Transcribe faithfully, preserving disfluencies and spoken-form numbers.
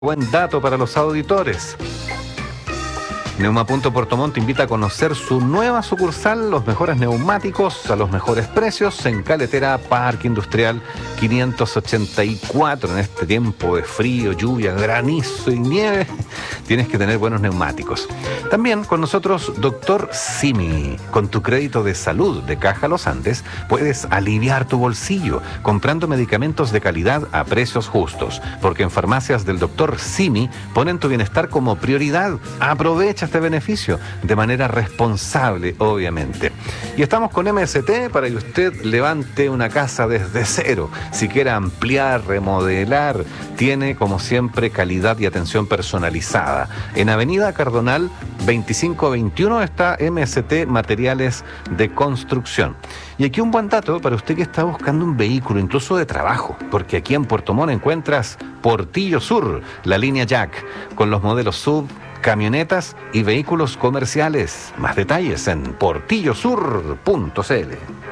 Buen dato para los auditores. Neumapunto Puerto Montt invita a conocer su nueva sucursal, los mejores neumáticos a los mejores precios en Caletera Parque Industrial quinientos ochenta y cuatro. En este tiempo de frío, lluvia, granizo y nieve, tienes que tener buenos neumáticos. También con nosotros Doctor Simi. Con tu crédito de salud de Caja Los Andes puedes aliviar tu bolsillo comprando medicamentos de calidad a precios justos, porque en farmacias del Doctor Simi ponen tu bienestar como prioridad. Aprovecha este beneficio de manera responsable, obviamente. Y estamos con M S T para que usted levante una casa desde cero. Si quiere ampliar, remodelar, tiene como siempre calidad y atención personalizada. En Avenida Cardonal veinticinco veintiuno está M S T Materiales de Construcción. Y aquí un buen dato para usted que está buscando un vehículo, incluso de trabajo, porque aquí en Puerto Montt encuentras Portillo Sur, la línea Jack, con los modelos sub, camionetas y vehículos comerciales. Más detalles en portillo sur punto c l.